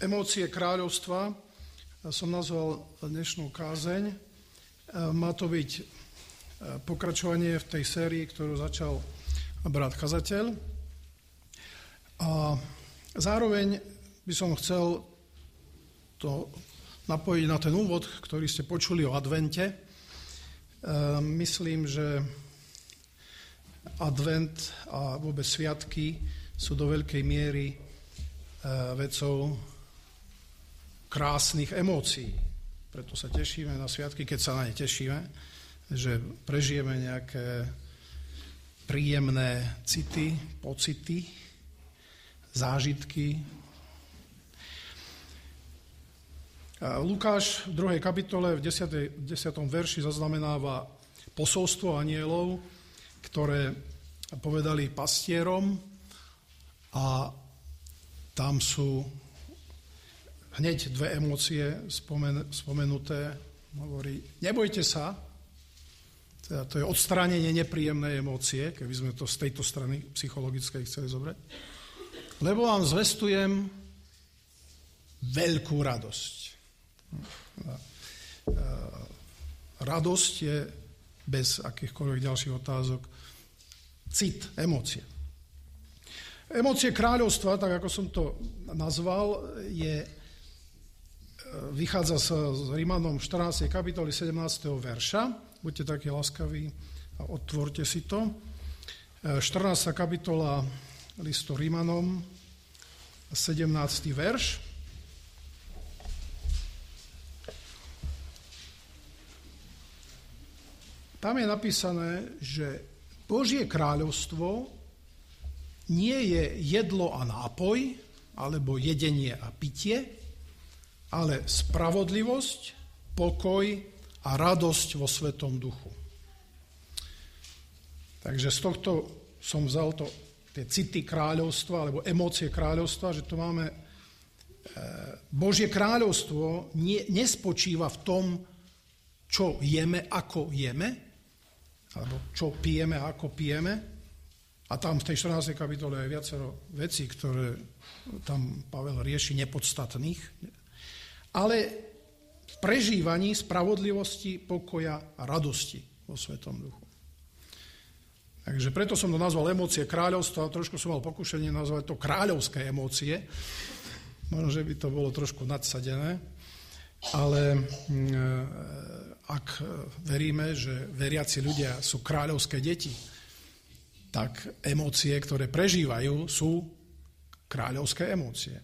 Emócie kráľovstva som nazval dnešnú kázeň. Má to byť pokračovanie v tej sérii, ktorú začal brat kazateľ. A zároveň by som chcel to napojiť na ten úvod, ktorý ste počuli o advente. Myslím, že advent a vôbec sviatky sú do veľkej miery vecou krásnych emócií. Preto sa tešíme na sviatky, keď sa na ne tešíme, že prežijeme nejaké príjemné city, pocity, zážitky. Lukáš v 2. kapitole v 10. verši zaznamenáva posolstvo anielov, ktoré povedali pastierom, a tam sú hneď dve emócie spomenuté. Hovorí, nebojte sa, teda to je odstránenie nepríjemnej emócie, keby sme to z tejto strany psychologickej chceli zobrať, lebo vám zvestujem veľkú radosť. Radosť je bez akýchkoľvek ďalších otázok cit, emócie. Emócie kráľovstva, tak ako som to nazval, vychádza z Rímanom 14. kapitoly 17. verša. Buďte takí láskaví a otvorte si to. 14. kapitola listu Rímanom, 17. verš. Tam je napísané, že Božie kráľovstvo nie je jedlo a nápoj, alebo jedenie a pitie, ale spravodlivosť, pokoj a radosť vo Svetom Duchu. Takže z tohto som vzal tie city kráľovstva, alebo emócie kráľovstva, že tu máme Božie kráľovstvo nespočíva v tom, čo jeme, ako jeme, alebo čo pijeme, ako pijeme. A tam v tej 14. kapitole je viacero vecí, ktoré tam Pavel rieši nepodstatných. Ale v prežívaní spravodlivosti, pokoja a radosti vo Svetom Duchu. Takže preto som to nazval emócie kráľovstva, trošku som mal pokušenie nazvať to kráľovské emócie. Možno, že by to bolo trošku nadsadené, ale ak veríme, že veriaci ľudia sú kráľovské deti, tak emócie, ktoré prežívajú, sú kráľovské emócie.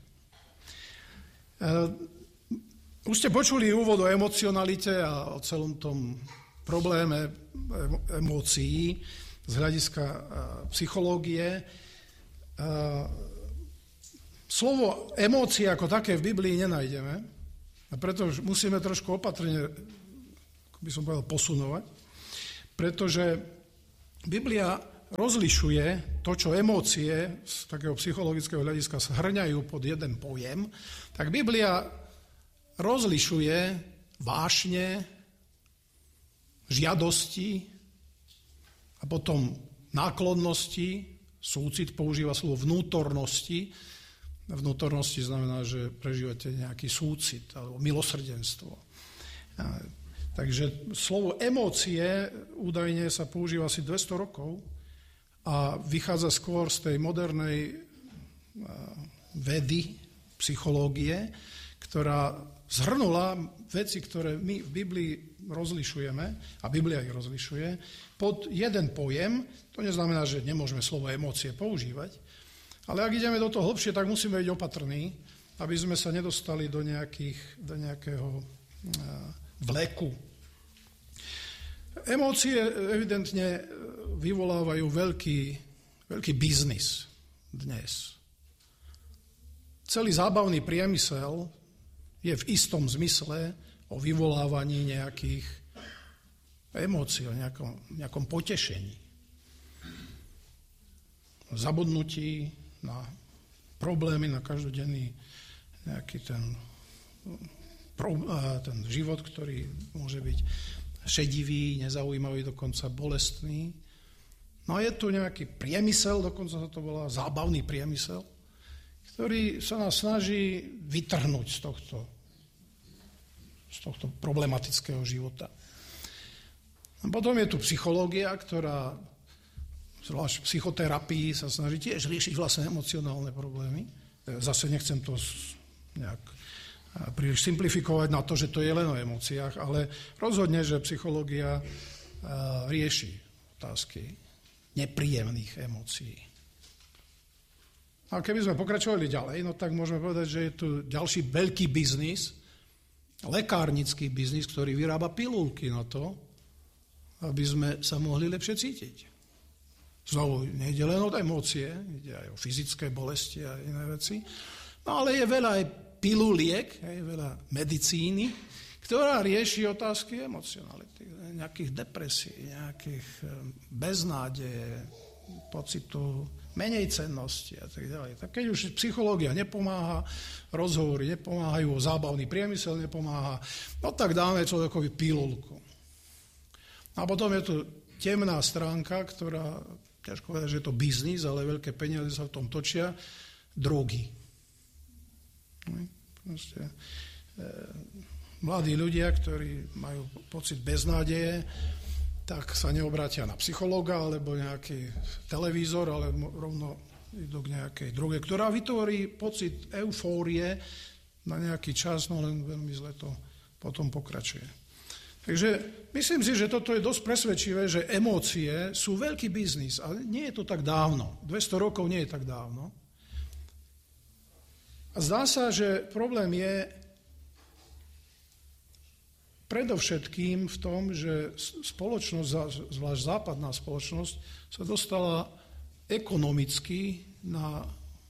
Už ste počuli úvod o emocionalite a o celom tom probléme emócií z hľadiska psychológie. Slovo emócie ako také v Biblii nenájdeme, a preto musíme trošku opatrne, by som povedal, posunovať, pretože Biblia rozlišuje to, čo emócie z takého psychologického hľadiska zhrňajú pod jeden pojem, tak Biblia rozlišuje vášne, žiadosti a potom náklonnosti, súcit, používa slovo vnútornosti. Vnútornosti znamená, že prežívate nejaký súcit alebo milosrdenstvo. Takže slovo emócie údajne sa používa asi 200 rokov a vychádza skôr z tej modernej vedy, psychológie, ktorá zhrnula veci, ktoré my v Biblii rozlišujeme, a Biblia ich rozlišuje, pod jeden pojem. To neznamená, že nemôžeme slovo emócie používať, ale ak ideme do toho hlbšie, tak musíme byť opatrní, aby sme sa nedostali do nejakého vleku. Emócie evidentne vyvolávajú veľký biznis dnes. Celý zábavný priemysel je v istom zmysle o vyvolávaní nejakých emócií, o nejakom potešení. Zabudnutí na problémy, na každodenný nejaký ten život, ktorý môže byť šedivý, nezaujímavý, dokonca bolestný. No a je tu nejaký priemysel, dokonca sa to volá zábavný priemysel, ktorý sa nás snaží vytrhnúť z tohto problematického života. A potom je tu psychológia, ktorá zvlášť v psychoterapii sa snaží tiež riešiť vlastne emocionálne problémy. Zase nechcem to nejak príliš simplifikovať na to, že to je len o emóciách, ale rozhodne, že psychológia rieši otázky nepríjemných emócií. A keby sme pokračovali ďalej, no tak môžeme povedať, že je tu ďalší veľký biznis, lekárnický biznis, ktorý vyrába pilulky na to, aby sme sa mohli lepšie cítiť. Znovu, nejde len o emócie, ide aj o fyzické bolesti a iné veci, no ale je veľa aj piluliek, je veľa medicíny, ktorá rieši otázky emocionality, nejakých depresí, nejakých beznádeje, pocitu menej cennosti a tak ďalej. Tak keď už psychológia nepomáha, rozhovory nepomáhajú, zábavný priemysel nepomáha, no tak dáme človekovi pilulku. A potom je tu temná stránka, ktorá, ťažko povedať, že je to biznis, ale veľké peniaze sa v tom točia, drogy. Proste, mladí ľudia, ktorí majú pocit beznádeje, tak sa neobrátia na psychológa alebo nejaký televízor, ale rovno idú k nejakej droge, ktorá vytvorí pocit eufórie na nejaký čas, no len veľmi zle to potom pokračuje. Takže myslím si, že toto je dosť presvedčivé, že emócie sú veľký biznis, ale nie je to tak dávno. 200 rokov nie je tak dávno. A zdá sa, že problém je predovšetkým v tom, že spoločnosť, zvlášť západná spoločnosť, sa dostala ekonomicky na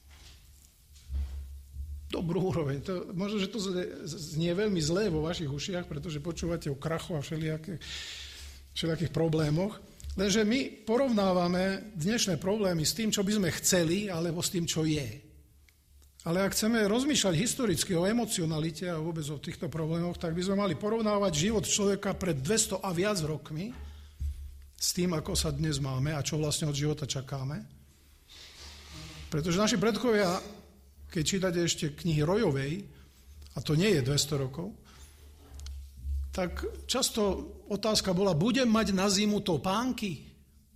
dobrú úroveň. Možno, že to znie veľmi zlé vo vašich ušiach, pretože počúvate o krachu a všelijakých problémoch, lenže my porovnávame dnešné problémy s tým, čo by sme chceli, alebo s tým, čo je. Ale ak chceme rozmýšľať historicky o emocionalite a vôbec o týchto problémoch, tak by sme mali porovnávať život človeka pred 200 a viac rokmi s tým, ako sa dnes máme a čo vlastne od života čakáme. Pretože naši predkovia, keď čítate ešte knihy Rojovej, a to nie je 200 rokov, tak často otázka bola, budem mať na zimu topánky?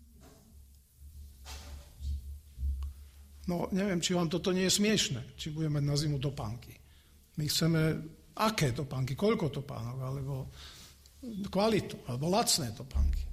No, neviem, či vám toto nie je smiešné, či budeme mať na zimu topánky. My chceme, aké topánky, koľko topánok, alebo kvalitu, alebo lacné topánky.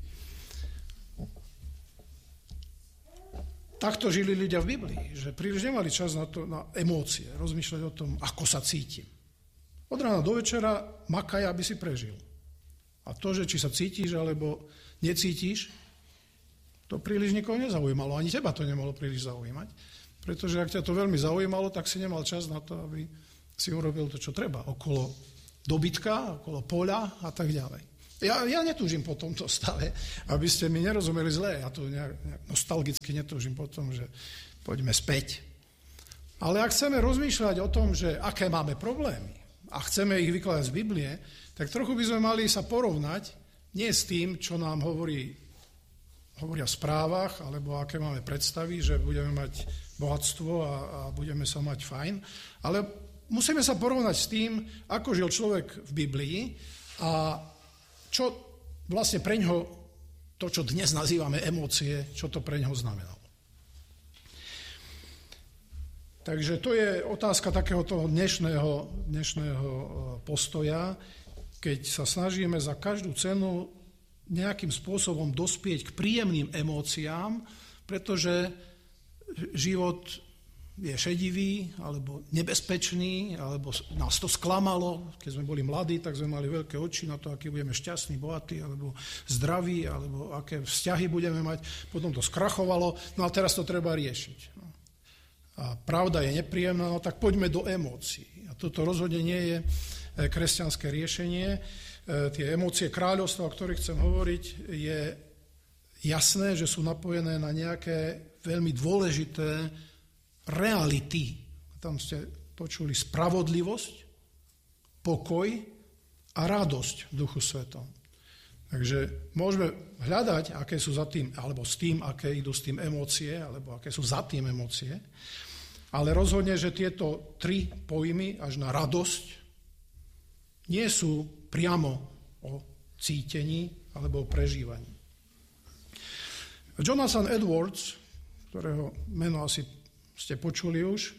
Takto žili ľudia v Biblii, že príliš nemali čas na emócie, rozmýšľať o tom, ako sa cítim. Od rána do večera makaj, aby si prežil. A to, že či sa cítiš, alebo necítiš, to príliš nikoho nezaujímalo. Ani teba to nemalo príliš zaujímať. Pretože ak ťa to veľmi zaujímalo, tak si nemal čas na to, aby si urobil to, čo treba. Okolo dobytka, okolo poľa a tak ďalej. Ja netúžim po tomto stave, aby ste mi nerozumeli zle. Ja tu nejak nostalgicky netúžim po tom, že poďme späť. Ale ak chceme rozmýšľať o tom, že aké máme problémy a chceme ich vykladať z Biblie, tak trochu by sme mali sa porovnať nie s tým, čo nám hovoria v správach, alebo aké máme predstavy, že budeme mať bohatstvo a budeme sa mať fajn, ale musíme sa porovnať s tým, ako žil človek v Biblii a čo vlastne preňho, to, čo dnes nazývame emócie, čo to preňho znamenalo. Takže to je otázka takého toho dnešného postoja, keď sa snažíme za každú cenu nejakým spôsobom dospieť k príjemným emóciám, pretože život je šedivý, alebo nebezpečný, alebo nás to sklamalo. Keď sme boli mladí, tak sme mali veľké oči na to, aký budeme šťastní, bohatí, alebo zdraví, alebo aké vzťahy budeme mať. Potom to skrachovalo, no a teraz to treba riešiť. A pravda je nepríjemná, no tak poďme do emócií. A toto rozhodne nie je kresťanské riešenie. Tie emócie kráľovstva, o ktorých chcem hovoriť, je jasné, že sú napojené na nejaké veľmi dôležité reality. Tam ste počuli spravodlivosť, pokoj a radosť v Duchu Svetom. Takže môžeme hľadať, aké sú za tým, alebo s tým, aké idú s tým emócie, alebo aké sú za tým emócie. ale rozhodne, že tieto tri pojmy až na radosť nie sú priamo o cítení alebo o prežívaní. Jonathan Edwards, ktorého meno asi ste počuli už,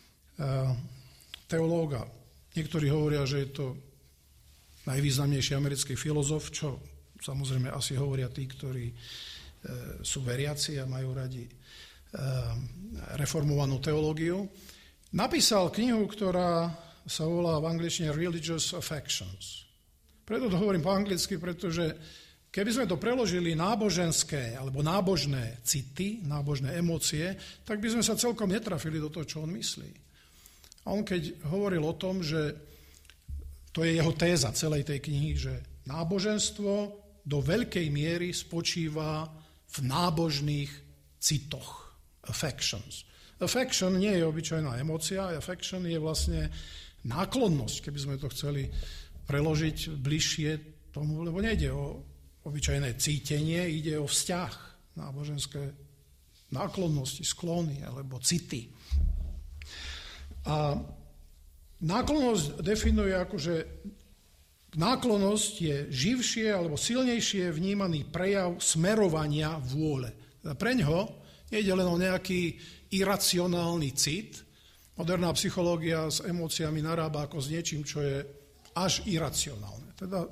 teológa. Niektorí hovoria, že je to najvýznamnejší americký filozof, čo samozrejme asi hovoria tí, ktorí sú veriaci a majú radi reformovanú teológiu. Napísal knihu, ktorá sa volá v angličtine Religious Affections. Preto to hovorím po anglicky, pretože keby sme to preložili náboženské alebo nábožné city, nábožné emócie, tak by sme sa celkom netrafili do toho, čo on myslí. A on keď hovoril o tom, že to je jeho téza celej tej knihy, že náboženstvo do veľkej miery spočíva v nábožných citoch, affections. Affection nie je obyčajná emócia, affection je vlastne náklonnosť, keby sme to chceli preložiť bližšie tomu, lebo nejde o obyčajné cítenie, ide o vzťah, náboženské náklonnosti, sklony alebo city. A náklonnosť definuje ako, že náklonnosť je živšie alebo silnejšie vnímaný prejav smerovania vôle. Preňho nejde len o nejaký iracionálny cit. Moderná psychológia s emóciami narába ako s niečím, čo je až iracionálne. Teda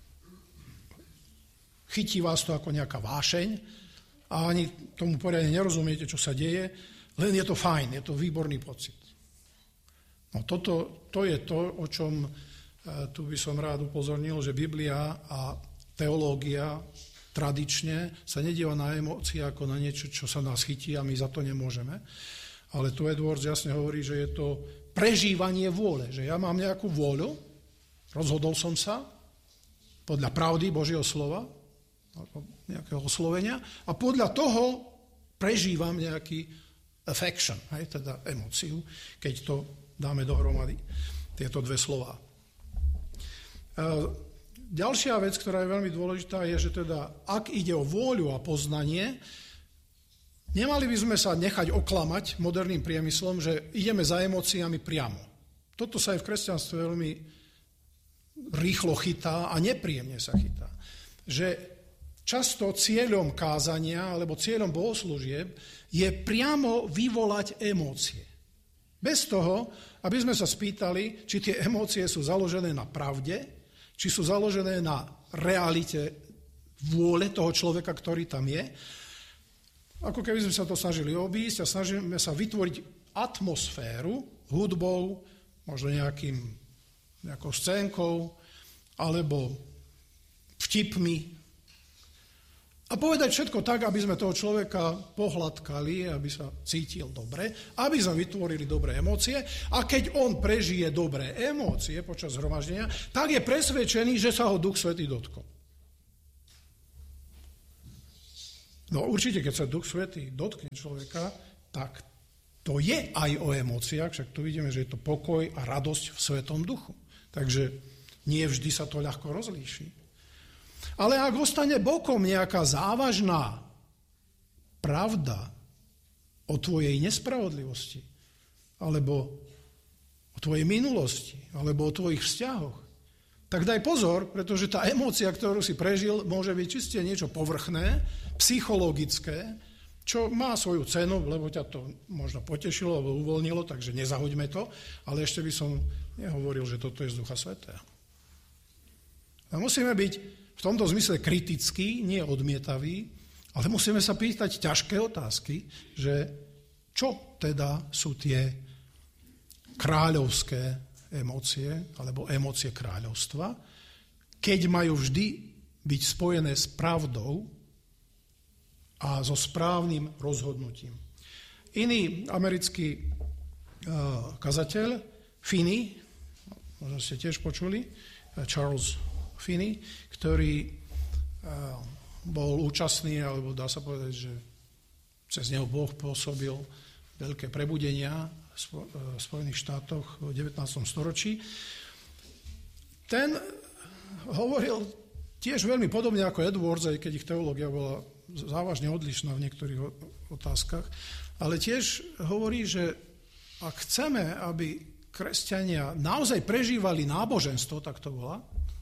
chytí vás to ako nejaká vášeň a ani tomu poriadne nerozumiete, čo sa deje, len je to fajn, je to výborný pocit. No to je to, o čom tu by som rád upozornil, že Biblia a teológia tradične sa nedíva na emócie ako na niečo, čo sa nás chytí a my za to nemôžeme. Ale tu Edwards jasne hovorí, že je to prežívanie vôle, že ja mám nejakú vôľu, rozhodol som sa podľa pravdy Božieho slova, nejakého oslovenia a podľa toho prežívam nejaký affection, teda emóciu, keď to dáme dohromady, tieto dve slová. Ďalšia vec, ktorá je veľmi dôležitá, je, že teda, ak ide o vôľu a poznanie, nemali by sme sa nechať oklamať moderným priemyslom, že ideme za emóciami priamo. Toto sa aj v kresťanstve veľmi rýchlo chytá a nepríjemne sa chytá. Že často cieľom kázania alebo cieľom bohoslúžieb je priamo vyvolať emócie. Bez toho, aby sme sa spýtali, či tie emócie sú založené na pravde, či sú založené na realite vôle toho človeka, ktorý tam je. Ako keby sme sa to snažili obísť a snažíme sa vytvoriť atmosféru hudbou, možno nejakou scénkou, alebo vtipmi. A povedať všetko tak, aby sme toho človeka pohľadkali, aby sa cítil dobre, aby sme vytvorili dobré emócie. A keď on prežije dobré emócie počas zhromaždenia, tak je presvedčený, že sa ho Duch Svätý dotkol. No určite, keď sa Duch Svätý dotkne človeka, tak to je aj o emóciách, však tu vidíme, že je to pokoj a radosť v Svätom Duchu. Takže nie vždy sa to ľahko rozlíši. Ale ak ostane bokom nejaká závažná pravda o tvojej nespravodlivosti, alebo o tvojej minulosti, alebo o tvojich vzťahoch, tak daj pozor, pretože tá emócia, ktorú si prežil, môže byť čiste niečo povrchné, psychologické, čo má svoju cenu, lebo ťa to možno potešilo alebo uvoľnilo, takže nezahoďme to, ale ešte by som nehovoril, že toto je z Ducha Svätého. A musíme byť v tomto zmysle kritický, nie odmietavý, ale musíme sa pýtať ťažké otázky, že čo teda sú tie kráľovské emócie, alebo emócie kráľovstva, keď majú vždy byť spojené s pravdou a so správnym rozhodnutím. Iný americký kazateľ, Finney, možno ste tiež počuli, Charles Finney, ktorý bol účastný, alebo dá sa povedať, že cez neho Boh pôsobil veľké prebudenia v Spojených štátoch v 19. storočí. Ten hovoril tiež veľmi podobne ako Edwards, aj keď ich teológia bola závažne odlišná v niektorých otázkach, ale tiež hovorí, že ak chceme, aby kresťania naozaj prežívali náboženstvo, tak to volá,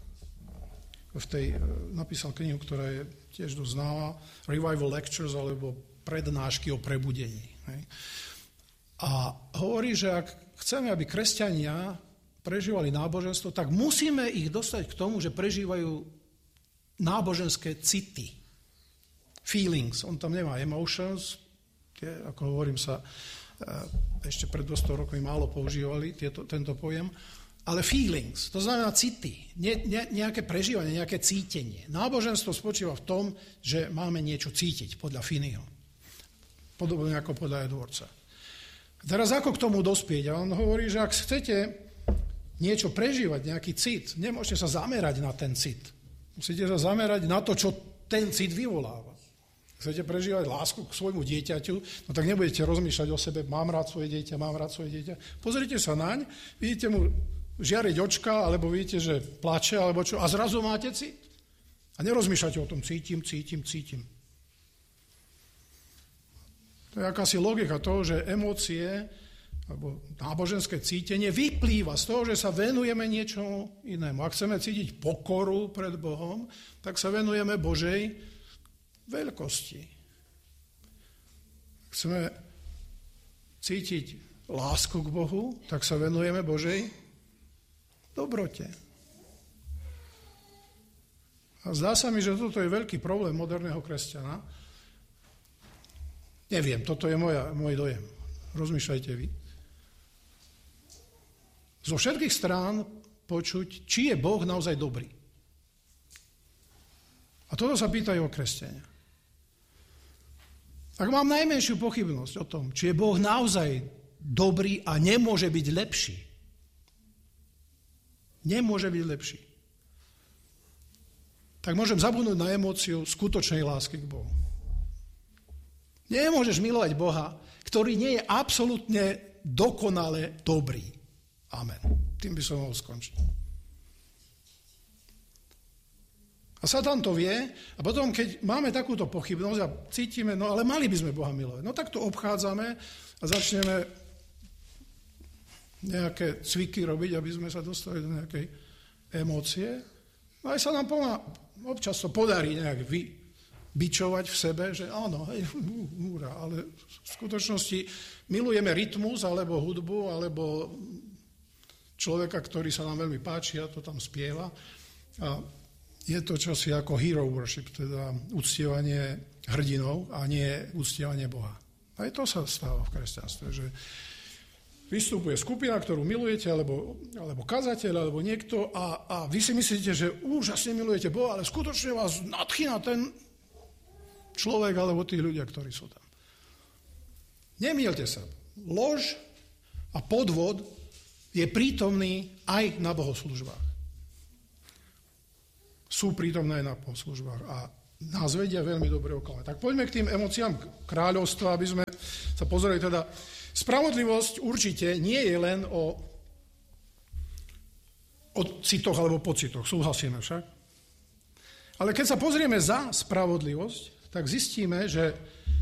napísal knihu, ktorá je tiež dosť známa, Revival Lectures, alebo prednášky o prebudení. Hej. A hovorí, že ak chceme, aby kresťania prežívali náboženstvo, tak musíme ich dostať k tomu, že prežívajú náboženské city. Feelings. On tam nemá emotions, tie, ako hovorím, sa ešte pred 200 rokmi málo používali tento pojem, ale feelings, to znamená city, nejaké prežívanie, nejaké cítenie. Náboženstvo spočíva v tom, že máme niečo cítiť, podľa Finneyho. Podobne ako podľa Edwardsa. Teraz ako k tomu dospieť? A on hovorí, že ak chcete niečo prežívať, nejaký cit, nemôžete sa zamerať na ten cit. Musíte sa zamerať na to, čo ten cit vyvoláva. Chcete prežívať lásku k svojmu dieťaťu, no tak nebudete rozmýšľať o sebe, mám rád svoje dieťa, mám rád svoje dieťa. Pozrite sa naň, vidíte mu žiariť očka, alebo vidíte, že plače, alebo čo, a zrazu máte cit. A nerozmýšľate o tom, cítim. To je akási logika toho, že emócie, alebo náboženské cítenie vyplýva z toho, že sa venujeme niečomu inému. Ak chceme cítiť pokoru pred Bohom, tak sa venujeme Božej veľkosti. Chceme cítiť lásku k Bohu, tak sa venujeme Božej dobrote. A zdá sa mi, že toto je veľký problém moderného kresťana. Neviem, toto je môj dojem. Rozmýšľajte vy. Zo všetkých strán počuť, či je Boh naozaj dobrý. A toto sa pýtajú o kresťania. Ak mám najmenšiu pochybnosť o tom, či je Boh naozaj dobrý a nemôže byť lepší. Nemôže byť lepší. Tak môžem zabudnúť na emóciu skutočnej lásky k Bohu. Nemôžeš milovať Boha, ktorý nie je absolútne dokonale dobrý. Amen. Tým by som mohol skončiť. A Satan to vie a potom, keď máme takúto pochybnosť a cítime, no ale mali by sme Boha milovať, no tak to obchádzame a začneme nejaké cviky robiť, aby sme sa dostali do nejakej emócie. No aj sa nám občas to podarí nejak bičovať v sebe, že áno, hej, ale v skutočnosti milujeme rytmus, alebo hudbu, alebo človeka, ktorý sa nám veľmi páči a to tam spieva. A je to čosi ako hero worship, teda uctievanie hrdinov a nie uctievanie Boha. Aj to sa stáva v kresťanstve, že vystupuje skupina, ktorú milujete, alebo kazateľ, alebo niekto a vy si myslíte, že úžasne milujete Boha, ale skutočne vás nadchýna ten človek, alebo tí ľudia, ktorí sú tam. Nemýlte sa. Lož a podvod je prítomný aj na bohoslúžbách. Sú prítomné aj na bohoslúžbách a nás vedia veľmi dobre oklamať. Tak poďme k tým emóciám kráľovstva, aby sme sa pozreli teda. Spravodlivosť určite nie je len o citoch alebo pocitoch, súhlasíme však. Ale keď sa pozrieme za spravodlivosť, tak zistíme, že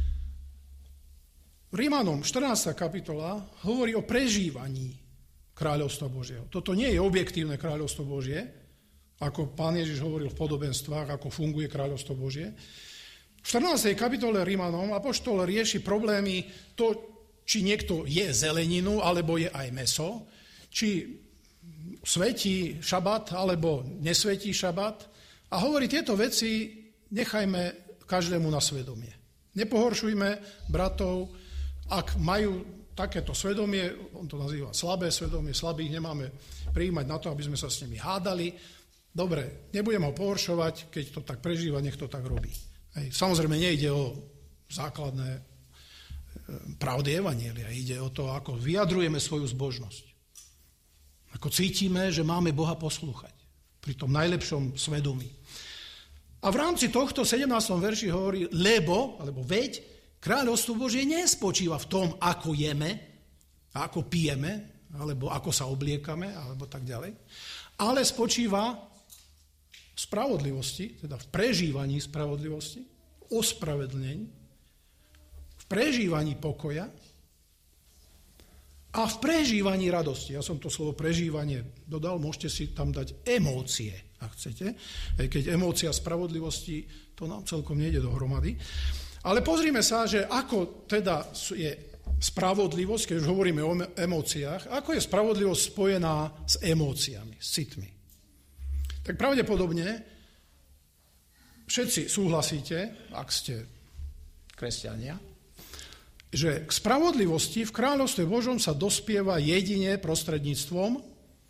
Rímanom 14. kapitola hovorí o prežívaní kráľovstva Božieho. Toto nie je objektívne kráľovstvo Božie, ako Pán Ježiš hovoril v podobenstvách, ako funguje kráľovstvo Božie. V 14. kapitole Rímanom apoštol rieši problémy to, či niekto je zeleninu, alebo je aj mäso, či svätí šabat, alebo nesvätí šabat. A hovorí, tieto veci nechajme každému na svedomie. Nepohoršujme bratov, ak majú takéto svedomie, on to nazýva slabé svedomie, slabých nemáme prijímať na to, aby sme sa s nimi hádali. Dobre, nebudem ho pohoršovať, keď to tak prežíva, nech to tak robí. Hej. Samozrejme, nejde o základné pravdy evanjelia, ide o to, ako vyjadrujeme svoju zbožnosť. Ako cítime, že máme Boha poslúchať pri tom najlepšom svedomí. A v rámci tohto 17. verši hovorí, alebo veď, kráľovstvo Božie nespočíva v tom, ako jeme, ako pijeme, alebo ako sa obliekame, alebo tak ďalej, ale spočíva v spravodlivosti, teda v prežívaní spravodlivosti, ospravedlnení, v prežívaní pokoja a v prežívaní radosti. Ja som to slovo prežívanie dodal, môžete si tam dať emócie, ak chcete. Keď emócia spravodlivosti, to nám celkom nejde dohromady. Ale pozrime sa, že ako teda je spravodlivosť, keď už hovoríme o emóciách, ako je spravodlivosť spojená s emóciami, s citmi. Tak pravdepodobne všetci súhlasíte, ak ste kresťania, že k spravodlivosti v kráľovstve Božom sa dospieva jedine prostredníctvom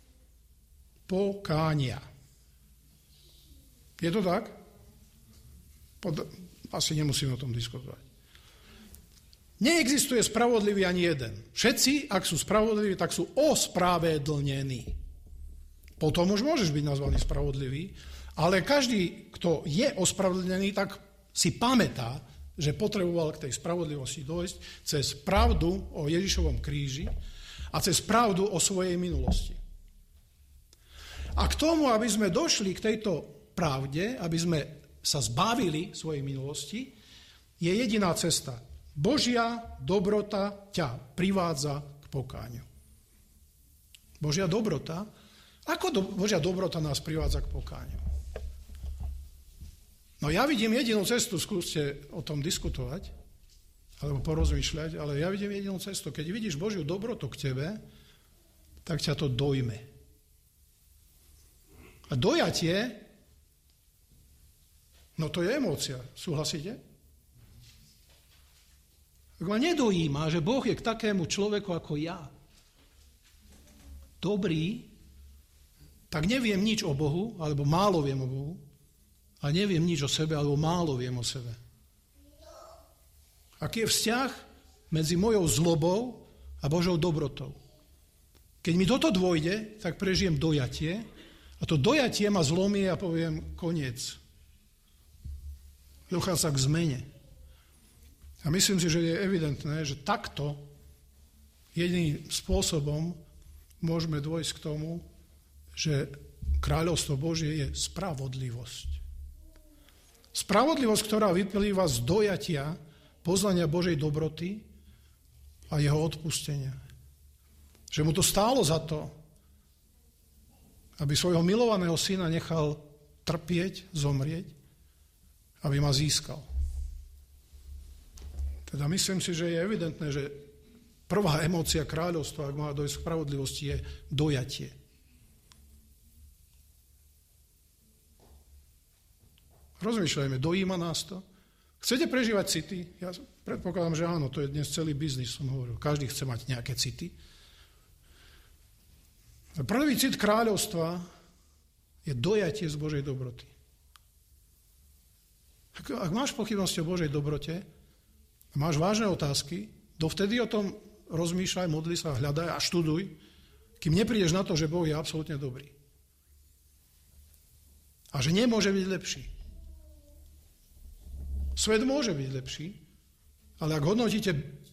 pokánia. Je to tak? Asi nemusíme o tom diskutovať. Neexistuje spravodlivý ani jeden. Všetci, ak sú spravodliví, tak sú ospravedlnení. Potom už môžeš byť nazvaný spravodlivý, ale každý, kto je ospravedlnený, tak si pamätá, že potreboval k tej spravodlivosti dojsť cez pravdu o Ježišovom kríži a cez pravdu o svojej minulosti. A k tomu, aby sme došli k tejto pravde, aby sme sa zbavili svojej minulosti, je jediná cesta. Božia dobrota ťa privádza k pokániu. Božia dobrota? Ako Božia dobrota nás privádza k pokániu? No ja vidím jedinú cestu, skúste o tom diskutovať, alebo porozmýšľať, ale ja vidím jedinú cestu. Keď vidíš Božiu dobrotu k tebe, tak ťa to dojme. A dojatie, no to je emócia, súhlasíte? Ak ma nedojíma, že Boh je k takému človeku ako ja dobrý, tak neviem nič o Bohu, alebo málo viem o Bohu, a neviem nič o sebe, alebo málo viem o sebe. Aký je vzťah medzi mojou zlobou a Božou dobrotou? Keď mi toto dôjde, tak prežijem dojatie a to dojatie ma zlomí a poviem koniec. Dochádza k zmene. A myslím si, že je evidentné, že takto jediným spôsobom môžeme dôjsť k tomu, že kráľovstvo Božie je spravodlivosť. Spravodlivosť, ktorá vyplýva z dojatia poznania Božej dobroty a jeho odpustenia. Že mu to stálo za to, aby svojho milovaného syna nechal trpieť, zomrieť, aby ma získal. Teda myslím si, že je evidentné, že prvá emócia kráľovstva, ak má dojsť k spravodlivosti, je dojatie. Rozmýšľajme, dojíma nás to? Chcete prežívať city? Ja predpokladám, že áno, to je dnes celý biznis, som hovoril. Každý chce mať nejaké city. Prvý cit kráľovstva je dojatie z Božej dobroty. Ak máš pochybnosti o Božej dobrote, máš vážne otázky, dovtedy o tom rozmýšľaj, modli sa, hľadaj a študuj, kým neprídeš na to, že Boh je absolútne dobrý. A že nemôže byť lepší. Svet môže byť lepší, ale ak hodnotíte